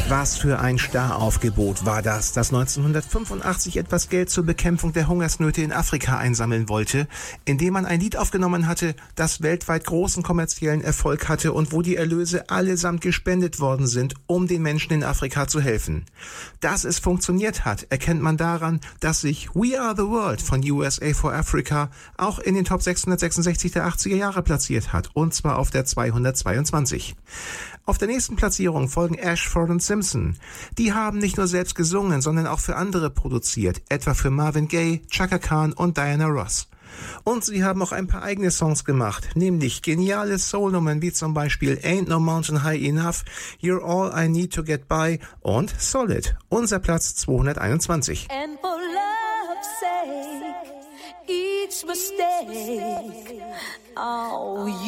Was für ein Staraufgebot war das 1985 etwas Geld zur Bekämpfung der Hungersnöte in Afrika einsammeln wollte, indem man ein Lied aufgenommen hatte, das weltweit großen kommerziellen Erfolg hatte und wo die Erlöse allesamt gespendet worden sind, um den Menschen in Afrika zu helfen. Dass es funktioniert hat, erkennt man daran, dass sich We Are the World von USA for Africa auch in den Top 666 der 80er Jahre platziert hat, und zwar auf der 222. Auf der nächsten Platzierung folgen Ashford und Simpson. Die haben nicht nur selbst gesungen, sondern auch für andere produziert, etwa für Marvin Gaye, Chaka Khan und Diana Ross. Und sie haben auch ein paar eigene Songs gemacht, nämlich geniale Soul-Nummern wie zum Beispiel Ain't No Mountain High Enough, You're All I Need to Get By und Solid, unser Platz 221. And for love's sake, each mistake, oh,